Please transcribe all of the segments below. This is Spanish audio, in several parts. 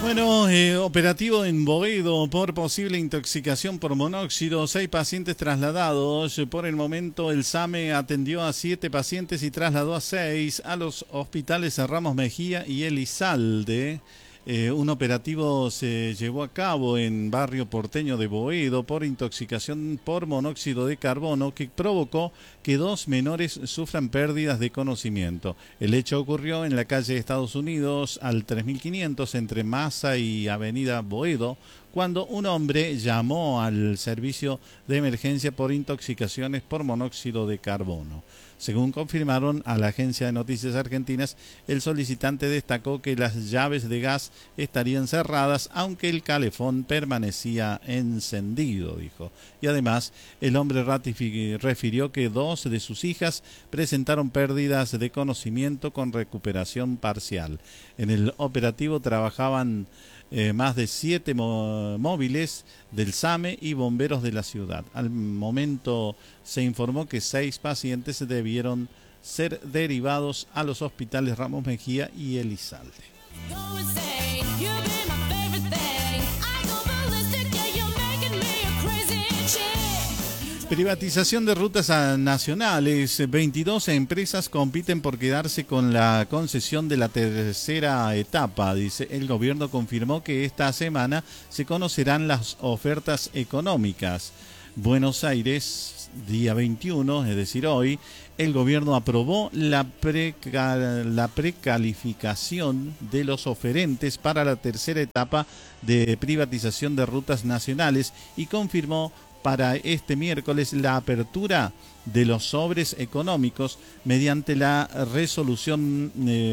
Bueno, operativo en Boedo por posible intoxicación por monóxido. 6 pacientes trasladados. Por el momento el SAME atendió a 7 pacientes y trasladó a 6 a los hospitales Ramos Mejía y Elizalde. Un operativo se llevó a cabo en barrio porteño de Boedo por intoxicación por monóxido de carbono que provocó que 2 menores sufran pérdidas de conocimiento. El hecho ocurrió en la calle Estados Unidos al 3500 entre Massa y Avenida Boedo, cuando un hombre llamó al servicio de emergencia por intoxicaciones por monóxido de carbono. Según confirmaron a la agencia de noticias argentinas, el solicitante destacó que las llaves de gas estarían cerradas, aunque el calefón permanecía encendido, dijo. Y además, el hombre refirió que 2 de sus hijas presentaron pérdidas de conocimiento con recuperación parcial. En el operativo trabajaban más de 7 móviles del SAME y bomberos de la ciudad. Al momento se informó que 6 pacientes debieron ser derivados a los hospitales Ramos Mejía y Elizalde. Privatización de rutas nacionales. 22 empresas compiten por quedarse con la concesión de la tercera etapa. Dice, el gobierno confirmó que esta semana se conocerán las ofertas económicas. Buenos Aires, día 21, es decir, hoy, el gobierno aprobó la precalificación de los oferentes para la tercera etapa de privatización de rutas nacionales y confirmó para este miércoles la apertura de los sobres económicos mediante la resolución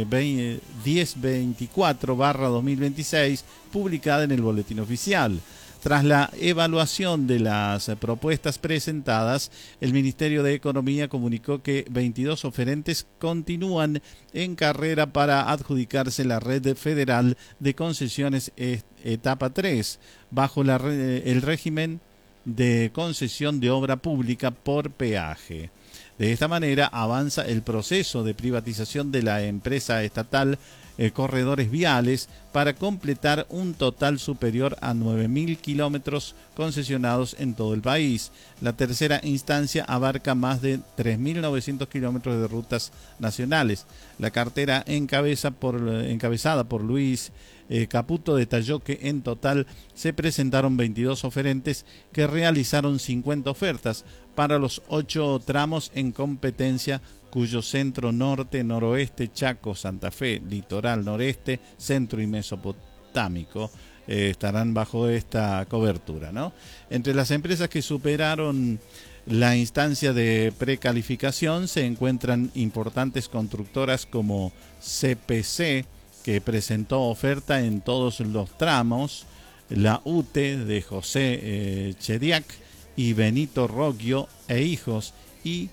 1024/2026 publicada en el Boletín Oficial. Tras la evaluación de las propuestas presentadas, el Ministerio de Economía comunicó que 22 oferentes continúan en carrera para adjudicarse la red federal de concesiones etapa 3 bajo el régimen de concesión de obra pública por peaje. De esta manera avanza el proceso de privatización de la empresa estatal Corredores Viales para completar un total superior a 9.000 kilómetros concesionados en todo el país. La tercera instancia abarca más de 3.900 kilómetros de rutas nacionales. La cartera encabezada por Luis Caputo detalló que en total se presentaron 22 oferentes que realizaron 50 ofertas para los 8 tramos en competencia, cuyo centro norte, noroeste, Chaco, Santa Fe, litoral noreste, centro y mesopotámico estarán bajo esta cobertura, ¿no? Entre las empresas que superaron la instancia de precalificación se encuentran importantes constructoras como CPC, que presentó oferta en todos los tramos, la UTE de José Chediak y Benito Roggio e Hijos y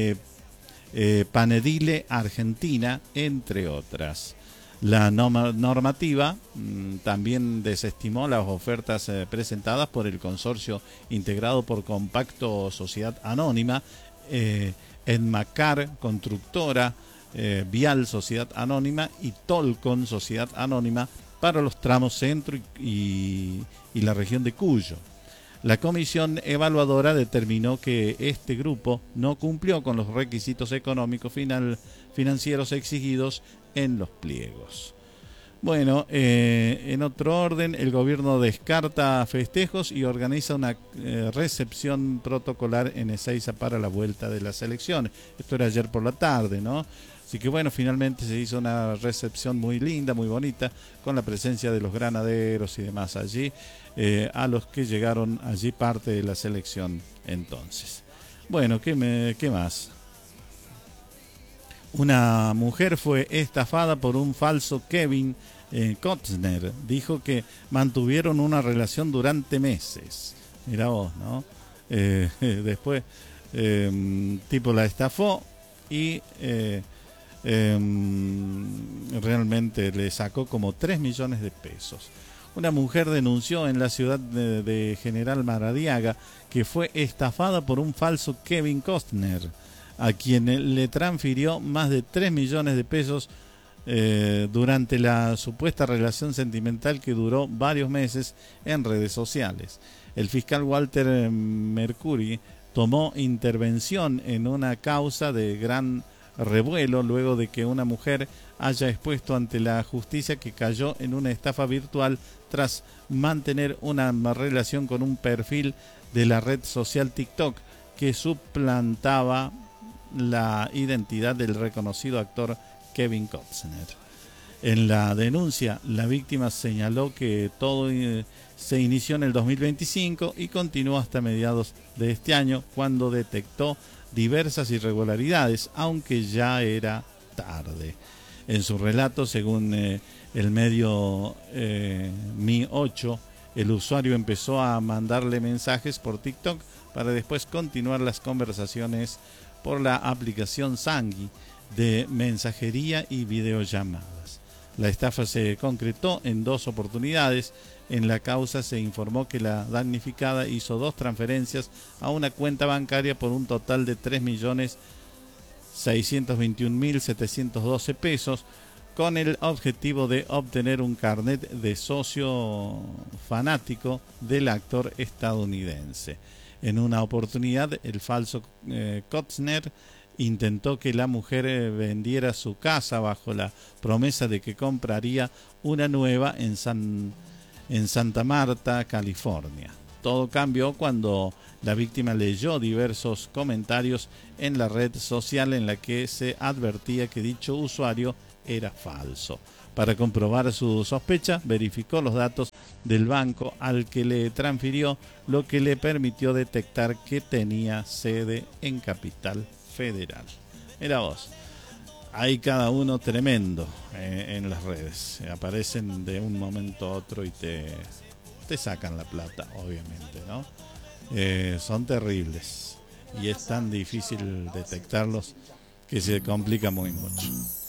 Panedile Argentina, entre otras. La normativa también desestimó las ofertas presentadas por el consorcio integrado por Compacto Sociedad Anónima, Enmacar Constructora, Vial Sociedad Anónima y Tolcon Sociedad Anónima para los tramos centro y la región de Cuyo. La comisión evaluadora determinó que este grupo no cumplió con los requisitos económicos financieros exigidos en los pliegos. Bueno, en otro orden, el gobierno descarta festejos y organiza una recepción protocolar en Ezeiza para la vuelta de las elecciones. Esto era ayer por la tarde, ¿no? Así que bueno, finalmente se hizo una recepción muy linda, muy bonita, con la presencia de los granaderos y demás allí, a los que llegaron allí parte de la selección entonces. Bueno, ¿qué más? Una mujer fue estafada por un falso Kevin Costner. Dijo que mantuvieron una relación durante meses. Mirá vos, ¿no? Después, tipo la estafó y realmente le sacó como 3 millones de pesos. Una mujer denunció en la ciudad de General Maradiaga que fue estafada por un falso Kevin Costner, a quien le transfirió más de 3 millones de pesos durante la supuesta relación sentimental que duró varios meses en redes sociales. El fiscal Walter Mercuri tomó intervención en una causa de gran revuelo luego de que una mujer haya expuesto ante la justicia que cayó en una estafa virtual tras mantener una relación con un perfil de la red social TikTok que suplantaba la identidad del reconocido actor Kevin Costner. En la denuncia, la víctima señaló que todo se inició en el 2025 y continuó hasta mediados de este año, cuando detectó diversas irregularidades, aunque ya era tarde. En su relato, según el medio Mi8, el usuario empezó a mandarle mensajes por TikTok para después continuar las conversaciones por la aplicación Sangui de mensajería y videollamadas. La estafa se concretó en 2 oportunidades. En la causa se informó que la damnificada hizo 2 transferencias a una cuenta bancaria por un total de 3.621.712 pesos, con el objetivo de obtener un carnet de socio fanático del actor estadounidense. En una oportunidad, el falso Costner intentó que la mujer vendiera su casa bajo la promesa de que compraría una nueva en Santa Marta, California. Todo cambió cuando la víctima leyó diversos comentarios en la red social en la que se advertía que dicho usuario era falso. Para comprobar su sospecha, verificó los datos del banco al que le transfirió, lo que le permitió detectar que tenía sede en Capital Federal. Mira vos, hay cada uno tremendo en las redes. Aparecen de un momento a otro y te sacan la plata, obviamente, ¿no? Son terribles y es tan difícil detectarlos que se complica muy mucho.